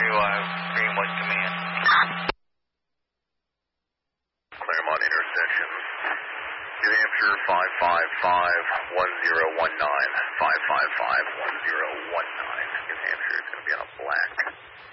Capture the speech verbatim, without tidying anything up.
uh, Greenwood Command. Claremont intersection. New Hampshire five five five one zero one nine. five five five one zero one nine. New Hampshire is going to be on a black.